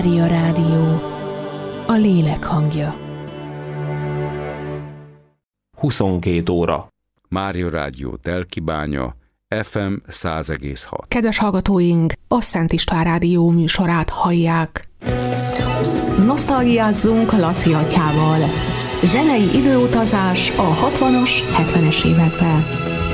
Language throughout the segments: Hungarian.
Mária Rádió, a lélek hangja. 22 óra. Mária Rádió Telkibánya, FM 100,6. Kedves hallgatóink, a Szent István Rádió műsorát hallják. Nosztalgiázzunk Laci atyával. Zenei időutazás a 60-as, 70-es években.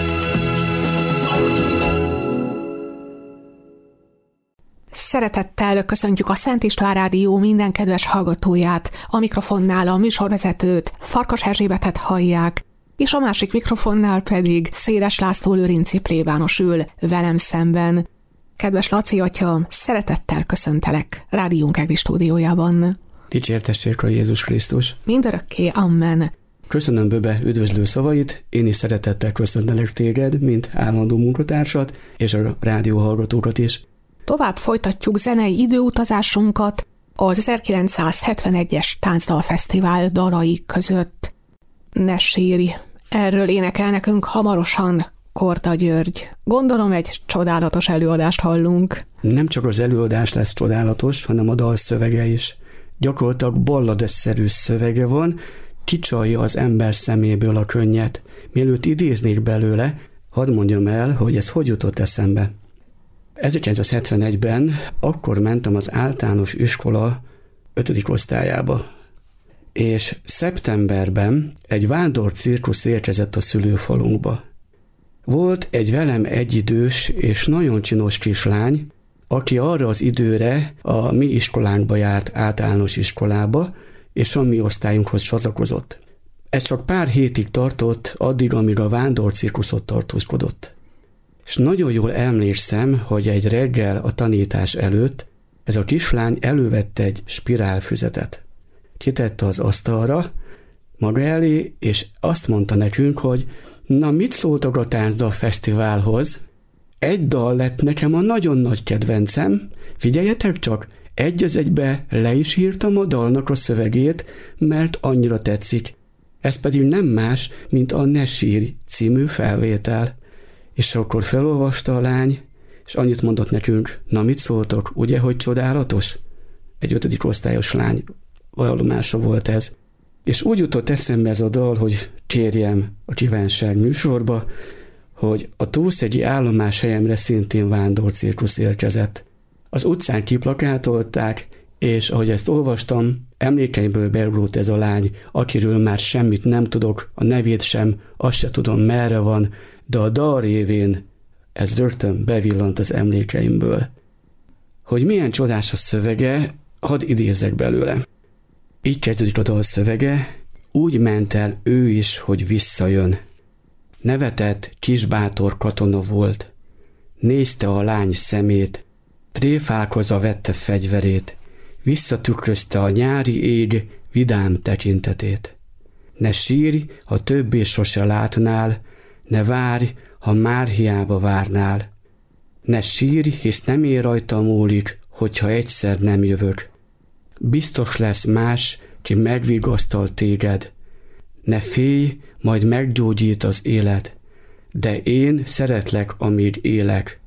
Szeretettel köszöntjük a Szent István Rádió minden kedves hallgatóját, a mikrofonnál a műsorvezetőt, Farkas Erzsébetet hallják, és a másik mikrofonnál pedig Széles László Lőrinci plébános ül velem szemben. Kedves Laci atya, szeretettel köszöntelek rádiónk EGRI stúdiójában. Dicsértessék a Jézus Krisztus! Mindörökké, amen! Köszönöm Böbe üdvözlő szavait, én is szeretettel köszöntelek téged, mint állandó munkatársat, és a rádió hallgatókat is. Tovább folytatjuk zenei időutazásunkat az 1971-es Táncdalfesztivál dalai között. Ne sírj! Erről énekel nekünk hamarosan Korda György. Gondolom egy csodálatos előadást hallunk. Nem csak az előadás lesz csodálatos, hanem a dal szövege is. Gyakorlatilag balladesszerű szövege van, kicsalja az ember szeméből a könnyet. Mielőtt idéznék belőle, hadd mondjam el, hogy ez hogy jutott eszembe. 1971-ben akkor mentem az általános iskola 5. osztályába, és szeptemberben egy vándor cirkusz érkezett a szülőfalunkba. Volt egy velem egyidős és nagyon csinos kislány, aki arra az időre a mi iskolánkba járt általános iskolába, és a mi osztályunkhoz csatlakozott. Ez csak pár hétig tartott, addig, amíg a vándor cirkuszot tartózkodott. És nagyon jól emlékszem, hogy egy reggel a tanítás előtt ez a kislány elővette egy spirálfüzetet. Kitette az asztalra maga elé, és azt mondta nekünk, hogy na, mit szóltok a Táncdalfesztiválhoz? Egy dal lett nekem a nagyon nagy kedvencem, figyeljetek csak, egy az egybe le is írtam a dalnak a szövegét, mert annyira tetszik. Ez pedig nem más, mint a Ne sírj című felvétel. És akkor felolvasta a lány, és annyit mondott nekünk, na, mit szóltok, ugye, hogy csodálatos? Egy 5. osztályos lány vallomása volt ez. És úgy jutott eszembe ez a dal, hogy kérjem a kívánság műsorba, hogy a Tószegyi állomáshelyemre szintén vándorcirkusz érkezett. Az utcán kiplakátolták, és ahogy ezt olvastam, emlékeimből beugrott ez a lány, akiről már semmit nem tudok, a nevét sem, azt se tudom merre van, de a dal révén ez rögtön bevillant az emlékeimből. Hogy milyen csodás a szövege, hadd idézzek belőle. Így kezdődik a dal szövege, úgy ment el ő is, hogy visszajön. Nevetett, kisbátor katona volt. Nézte a lány szemét, tréfálkozva vette fegyverét, visszatükrözte a nyári ég vidám tekintetét. Ne sírj, ha többé sose látnál, ne várj, ha már hiába várnál. Ne sírj, hisz nem ér rajta múlik, hogyha egyszer nem jövök. Biztos lesz más, ki megvigasztal téged. Ne félj, majd meggyógyít az élet, de én szeretlek, amíg élek.